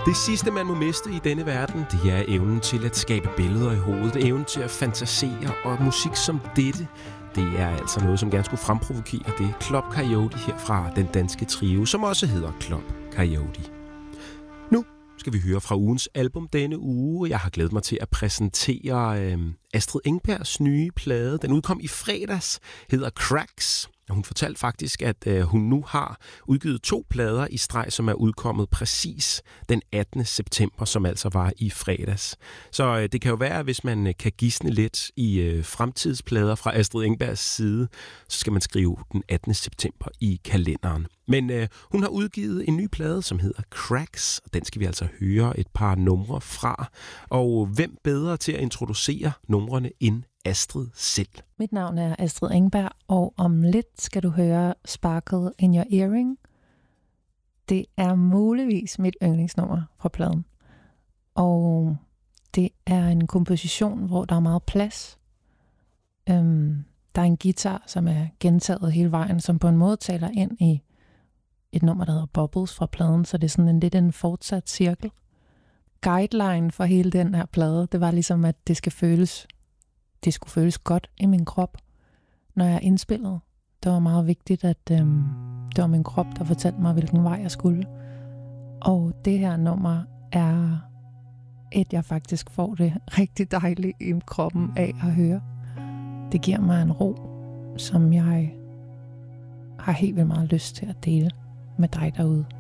Det sidste, man må miste i denne verden, det er evnen til at skabe billeder i hovedet, evnen til at fantasere, og musik som dette, det er altså noget, som gerne skulle fremprovokere det Club Coyote her fra den danske trio, som også hedder Club Coyote. Nu skal vi høre fra ugens album denne uge. Jeg har glædet mig til at præsentere Astrid Engbergs nye plade. Den udkom i fredags, hedder Cracks. Og hun fortalte faktisk, at hun nu har udgivet 2 plader i streg, som er udkommet præcis den 18. september, som altså var i fredags. Så det kan jo være, at hvis man kan gisne lidt i fremtidsplader fra Astrid Engbergs side, så skal man skrive den 18. september i kalenderen. Men hun har udgivet en ny plade, som hedder Cracks, og den skal vi altså høre et par numre fra. Og hvem bedre til at introducere numrene end Astrid selv? Mit navn er Astrid Engberg, og om lidt skal du høre Sparkle in Your Earring. Det er muligvis mit yndlingsnummer fra pladen. Og det er en komposition, hvor der er meget plads. Der er en guitar, som er gentaget hele vejen, som på en måde taler ind i et nummer, der hedder Bubbles fra pladen, så det er sådan lidt en fortsat cirkel. Guideline for hele den her plade, det var ligesom, at det skulle føles godt i min krop, når jeg indspillede. Det var meget vigtigt, at det var min krop, der fortalte mig, hvilken vej jeg skulle. Og det her nummer er jeg faktisk får det rigtig dejligt i kroppen af at høre. Det giver mig en ro, som jeg har helt vildt meget lyst til at dele med dig derude.